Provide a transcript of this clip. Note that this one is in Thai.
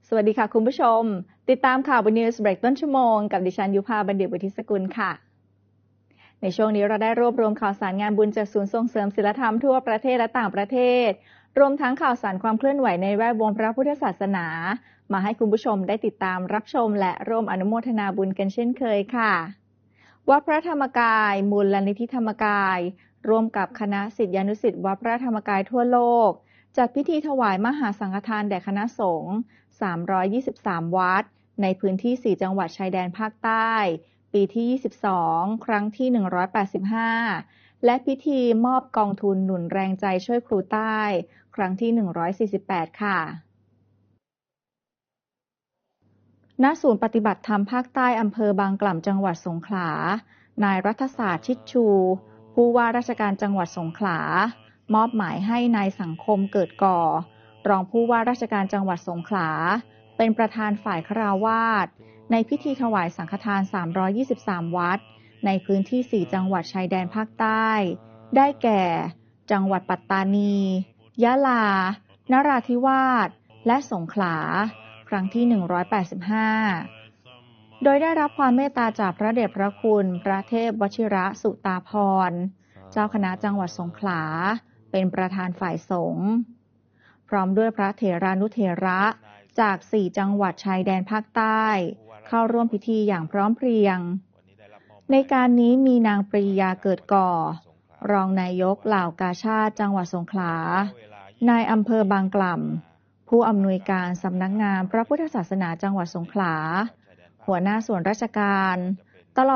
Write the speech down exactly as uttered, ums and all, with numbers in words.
สวัสดีค่ะคุณผู้ชมติดตามข่าวบน News Break ต้นชั่วโมงกับดิฉันยุพาบัณฑิตวุฒิสกุลค่ะในช่วงนี้เราได้รวบรวมข่าวสารงานบุญจากศูนย์ส่งเสริมศีลธรรมทั่วประเทศและต่างประเทศรวมทั้งข่าวสารความเคลื่อนไหวในแวดวงพระพุทธศาสนามาให้คุณผู้ชมได้ติดตามรับชมและร่วมอนุโมทนาบุญกันเช่นเคยค่ะวัดพระธรรมกายมูลนิธิธรรมกายร่วมกับคณะศิษยานุศิษย์วัดพระธรรมกายทั่วโลกจัดพิธีถวายมหาสังฆทานแด่คณะสงฆ์สามร้อยยี่สิบสามวัดในพื้นที่สี่จังหวัดชายแดนภาคใต้ปีที่ยี่สิบสองครั้งที่หนึ่งร้อยแปดสิบห้าและพิธีมอบกองทุนหนุนแรงใจช่วยครูใต้ครั้งที่หนึ่งร้อยสี่สิบแปดค่ะณศูนย์ปฏิบัติธรรมภาคใต้อำเภอบางกล่ำจังหวัดสงขลานายรัฐศาสตร์ชิดชูผู้ว่าราชการจังหวัดสงขลามอบหมายให้นายสังคมเกิดก่อรองผู้ว่าราชการจังหวัดสงขลาเป็นประธานฝ่ายฆราวาสในพิธีถวายสังฆทานสามร้อยยี่สิบสามวัดในพื้นที่สี่จังหวัดชายแดนภาคใต้ได้แก่จังหวัดปัตตานียะลานราธิวาสและสงขลาครั้งที่หนึ่งร้อยแปดสิบห้าโดยได้รับความเมตตาจากพระเดชพระคุณพระเทพวชิระสุตาภรณ์เจ้าคณะจังหวัดสงขลาเป็นประธานฝ่ายสงฆ์พร้อมด้วยพระเถรานุเถระจากสี่จังหวัดชายแดนภาคใต้เข้าร่วมพิธีอย่างพร้อมเพรียงในการนี้มีนางปรียาเกิดก่อรองนายกเหล่ากาชาดจังหวัดสงขลานายอำเภอบางกล่ำผู้อำนวยการสำนักงานพระพุทธศาสนาจังหวัดสงขลาหัวหน้าส่วนราชการ